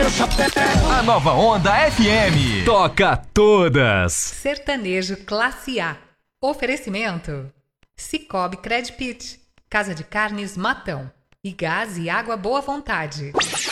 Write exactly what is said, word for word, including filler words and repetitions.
meu chapéu. A Nova Onda F M. Toca todas. Sertanejo Classe A. Oferecimento: Cicobi Credpit, Casa de Carnes Matão e Gás e Água Boa Vontade.